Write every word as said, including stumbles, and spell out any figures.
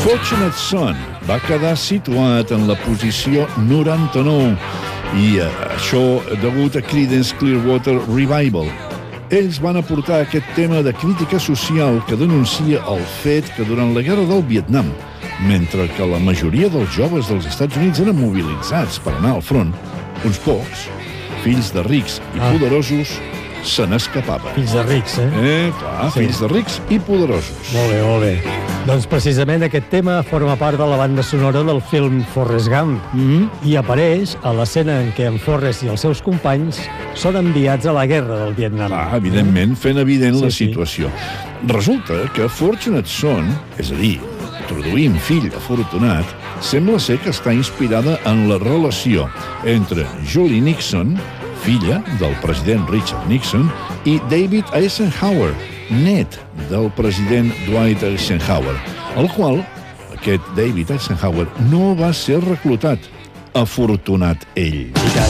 Fortunate Son va quedar situat en la posició noranta-nou i eh, això degut a Creedence Clearwater Revival. Ells van aportar aquest tema de crítica social que denuncia el fet que durant la guerra del Vietnam, mentre que la majoria dels joves dels Estats Units eren mobilitzats per anar al front, uns pocs, fills de rics i Ah. poderosos, se n'escapaven. Fills de rics, eh? Eh, clar, Sí. fills de rics i poderosos. Molt bé, molt bé. Doncs precisament aquest tema forma part de la banda sonora del film Forrest Gump Mm-hmm. i apareix a l'escena en què en Forrest i els seus companys són enviats a la guerra del Vietnam. Clar, evidentment, fent evident Sí, la sí. situació. Resulta que Fortunate Son, és a dir, traduïm fill afortunat, sembla ser que està inspirada en la relació entre Julie Nixon, filla del president Richard Nixon, i David Eisenhower, net del president Dwight Eisenhower, el qual, aquest David Eisenhower, no va ser reclutat. Afortunat ell. I tant.